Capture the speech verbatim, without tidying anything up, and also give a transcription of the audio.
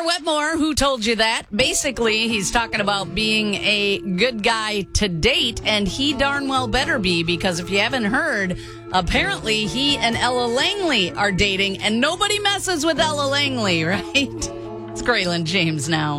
Wetmore, who told you that? Basically, he's talking about being a good guy to date, and he darn well better be, because if you haven't heard, apparently he and Ella Langley are dating, and nobody messes with Ella Langley, right? It's Graylin James now.